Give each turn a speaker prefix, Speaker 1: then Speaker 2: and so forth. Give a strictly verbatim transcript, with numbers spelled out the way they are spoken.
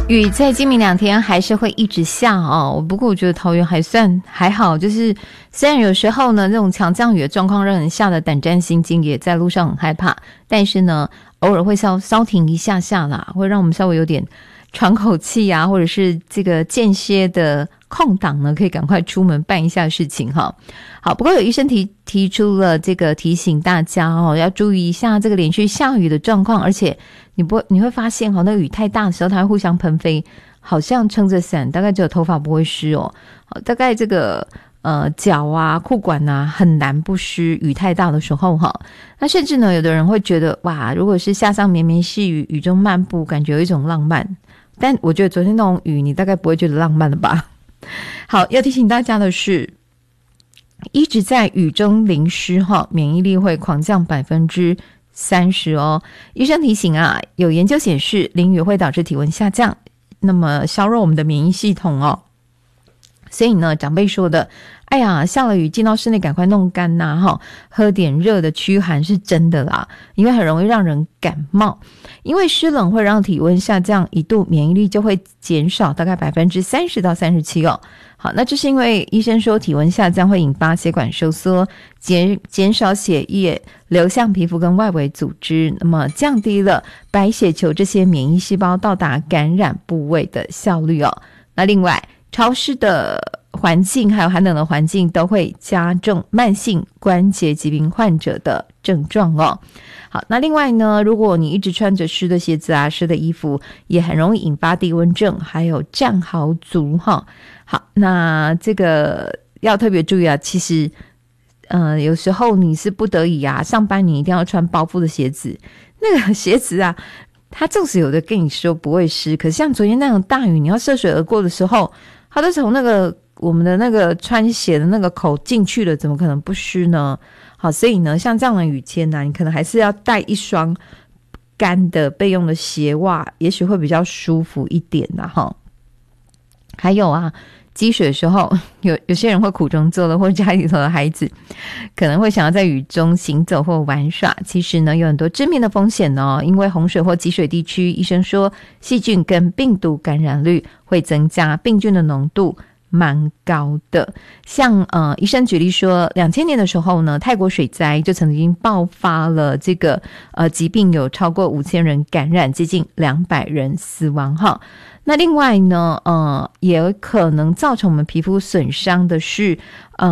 Speaker 1: 雨在今明两天还是会一直下哦，不过我觉得桃园还算还好，就是虽然有时候呢，那种强降雨的状况让人吓得胆战心惊，也在路上很害怕，但是呢，偶尔会稍稍停一下下啦，会让我们稍微有点喘口气啊，或者是这个间歇的空档呢，可以赶快出门办一下事情哈。好，不过有医生提提出了这个提醒大家哦，要注意一下这个连续下雨的状况，而且你不你会发现哦，那个雨太大的时候，它会互相喷飞，好像撑着伞，大概只有头发不会湿哦。好，大概这个呃脚啊、裤管啊很难不湿，雨太大的时候哈。那甚至呢，有的人会觉得哇，如果是下上绵绵细雨，雨中漫步，感觉有一种浪漫。但我觉得昨天那种雨，你大概不会觉得浪漫了吧？好，要提醒大家的是，一直在雨中淋湿哈，免疫力会狂降百分之三十哦。医生提醒啊，有研究显示，淋雨会导致体温下降，那么削弱我们的免疫系统哦。所以呢，长辈说的，哎呀，下了雨进到室内赶快弄干呐、啊，哈，喝点热的驱寒是真的啦，因为很容易让人感冒。因为湿冷会让体温下降一度，免疫力就会减少大概百分之三十到三十七哦。好，那这是因为医生说体温下降会引发血管收缩，减减少血液流向皮肤跟外围组织，那么降低了白血球这些免疫细胞到达感染部位的效率哦。那另外，潮湿的环境还有寒冷的环境都会加重慢性关节疾病患者的症状哦。好，那另外呢，如果你一直穿着湿的鞋子啊、湿的衣服，也很容易引发低温症，还有战壕族哈。好，那这个要特别注意啊，其实呃，有时候你是不得已啊，上班你一定要穿包覆的鞋子，那个鞋子啊，它纵使有的跟你说不会湿，可是像昨天那种大雨，你要涉水而过的时候，它都从那个我们的那个穿鞋的那个口进去了，怎么可能不湿呢？好，所以呢，像这样的雨天呢、啊，你可能还是要带一双干的备用的鞋袜，也许会比较舒服一点啦哈。还有啊，积水的时候，有有些人会苦中作乐，或者家里头的孩子可能会想要在雨中行走或玩耍。其实呢，有很多致命的风险哦，因为洪水或积水地区，医生说细菌跟病毒感染率会增加，病菌的浓度蛮高的。像呃，医生举例说，两千年的时候呢，泰国水灾就曾经爆发了这个呃疾病，有超过五千人感染，接近两百人死亡哈。那另外呢，呃，也可能造成我们皮肤损伤的是，呃。